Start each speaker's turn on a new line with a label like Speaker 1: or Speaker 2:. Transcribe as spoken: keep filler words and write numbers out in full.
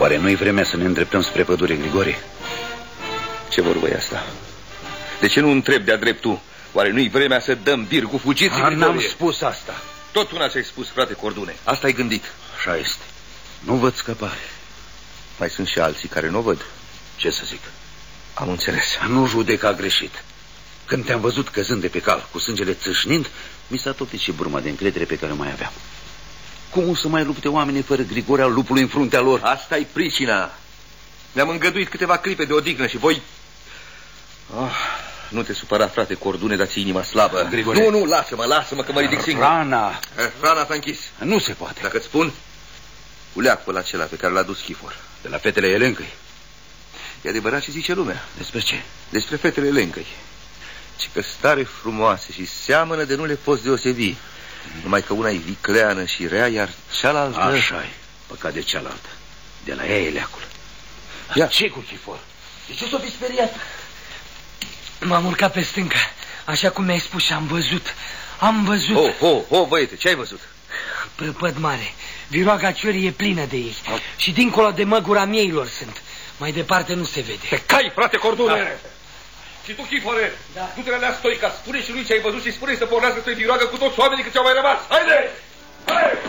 Speaker 1: Oare nu-i vremea să ne îndreptăm spre pădure, Grigore?
Speaker 2: Ce vorbă e asta? De ce nu întreb de-a dreptul? Oare nu-i vremea să dăm bir cu fugiții, Grigore?
Speaker 1: N-am spus asta.
Speaker 2: Tot una ce ai spus, frate Cordune. Asta ai gândit.
Speaker 1: Așa este. Nu văd scăpare.
Speaker 2: Mai sunt și alții care nu o văd.
Speaker 1: Ce să zic?
Speaker 2: Am înțeles.
Speaker 1: Nu judeca greșit. Când te-am văzut căzând de pe cal, cu sângele țâșnind, mi s-a topit și burma de încredere pe care o mai aveam. Cum o să mai lupte oamenii fără Grigore al lupului în fruntea lor?
Speaker 2: Asta-i pricina. Mi-am îngăduit câteva clipe de odihnă și voi... Oh, nu te supăra, frate Cordune, dați inima slabă.
Speaker 1: Grigore.
Speaker 2: Nu, nu, lasă-mă, lasă-mă că mă ridic singur.
Speaker 1: Rana.
Speaker 2: Rana s-a închis.
Speaker 1: Nu se poate.
Speaker 2: Dacă-ți spun, uleacul acela pe care l-a dus Chifor.
Speaker 1: De la fetele Elencăi.
Speaker 2: E adevărat ce zice lumea.
Speaker 1: Despre ce?
Speaker 2: Despre fetele Elencăi. Ci că stare frumoase și seamănă de nu le poți deosebi. Numai că una e vicleană și rea, iar cealaltă...
Speaker 1: Așa-i, păcat de cealaltă. De la ea e leacul.
Speaker 2: Ia.
Speaker 1: Ce cu Chifor? De ce s-o fi speriat?
Speaker 3: M-am urcat pe stâncă, așa cum mi-ai spus și am văzut. Am văzut...
Speaker 2: Oh, oh, oh, băiete, ce ai văzut?
Speaker 3: Prăpăd mare. Viroaga ciorii e plină de ei. Oh. Și dincolo de măgura mieilor sunt. Mai departe nu se vede.
Speaker 2: Te cai, frate Cordune!
Speaker 4: Da. Și tu, Chifore,
Speaker 3: da.
Speaker 4: Du-te la Stoica, spune și lui ce ai văzut și spune să pornească spre viroagă cu toți oamenii cât ți-au mai rămas. Haide! Hai!